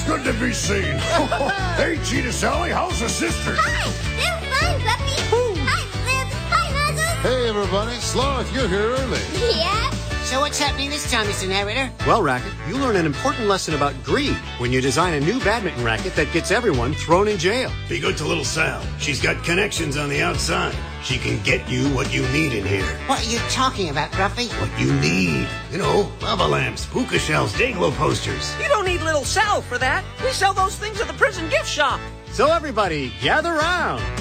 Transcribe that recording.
It's good to be seen. Hey, Cheetah Sally, how's the sisters? Hi, they're fine, Puppy. Hi, Flip. Hi, Nuzzles. Hey, everybody. Sloth, you're here early. Yeah? So what's happening this time, Mr. Narrator? Well, Racket, you learn an important lesson about greed when you design a new badminton racket that gets everyone thrown in jail. Be good to little Sal. She's got connections on the outside. She can get you what you need in here. What are you talking about, Gruffy? What you need. You know, lava lamps, hookah shells, Dayglow posters. You don't need little Sal for that. We sell those things at the prison gift shop. So everybody, gather round.